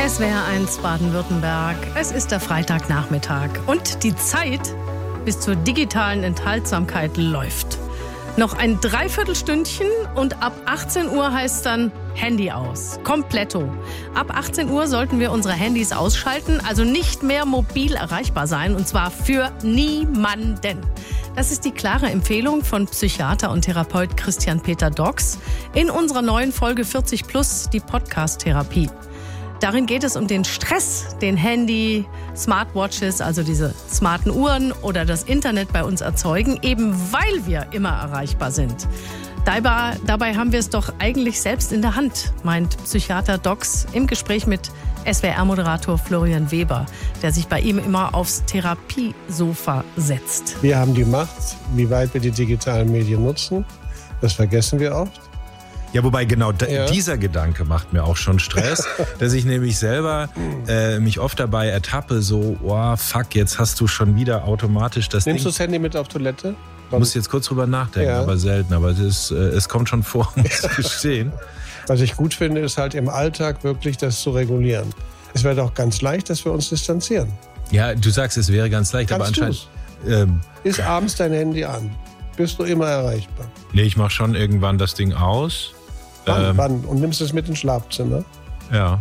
SWR1 Baden-Württemberg. Es ist der Freitagnachmittag und die Zeit bis zur digitalen Enthaltsamkeit läuft. Noch ein Dreiviertelstündchen und ab 18 Uhr heißt dann Handy aus. Kompletto. Ab 18 Uhr sollten wir unsere Handys ausschalten, also nicht mehr mobil erreichbar sein, und zwar für niemanden. Das ist die klare Empfehlung von Psychiater und Therapeut Christian Peter Dox in unserer neuen Folge 40 Plus, die Podcast-Therapie. Darin geht es um den Stress, den Handy, Smartwatches, also diese smarten Uhren oder das Internet bei uns erzeugen, eben weil wir immer erreichbar sind. Dabei haben wir es doch eigentlich selbst in der Hand, meint Psychiater Dox im Gespräch mit SWR-Moderator Florian Weber, der sich bei ihm immer aufs Therapiesofa setzt. Wir haben die Macht, wie weit wir die digitalen Medien nutzen. Das vergessen wir oft. Ja, wobei genau dieser Gedanke macht mir auch schon Stress, dass ich nämlich selber mich oft dabei ertappe, so, oh fuck, jetzt hast du schon wieder automatisch das Nimmst Ding. du das Handy mit auf Toilette? Ich muss jetzt kurz drüber nachdenken, aber selten. Aber es kommt schon vor, muss ich gestehen. Was ich gut finde, ist halt im Alltag wirklich das zu regulieren. Es wäre doch ganz leicht, dass wir uns distanzieren. Ja, du sagst, es wäre ganz leicht, aber anscheinend... Ist abends dein Handy an? Bist du immer erreichbar? Nee, ich mache schon irgendwann das Ding aus. Wann? Und nimmst es mit ins Schlafzimmer? Ja.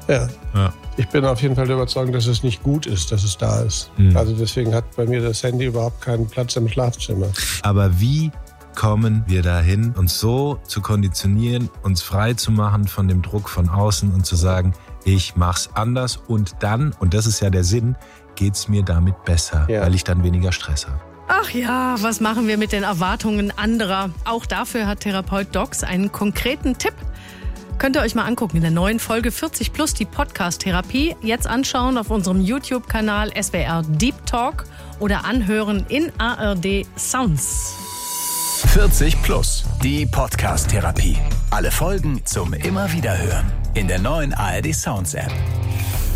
Ich bin auf jeden Fall der Überzeugung, dass es nicht gut ist, dass es da ist. Also deswegen hat bei mir das Handy überhaupt keinen Platz im Schlafzimmer. Aber wie kommen wir dahin, uns so zu konditionieren, uns frei zu machen von dem Druck von außen und zu sagen, ich mach's anders und dann, und das ist ja der Sinn, geht's mir damit besser, weil ich dann weniger Stress habe. Ach ja, was machen wir mit den Erwartungen anderer? Auch dafür hat Therapeut Dox einen konkreten Tipp. Könnt ihr euch mal angucken in der neuen Folge 40 Plus, die Podcast-Therapie. Jetzt anschauen auf unserem YouTube-Kanal SWR Deep Talk oder anhören in ARD Sounds. 40 Plus, die Podcast-Therapie. Alle Folgen zum Immerwiederhören in der neuen ARD Sounds App.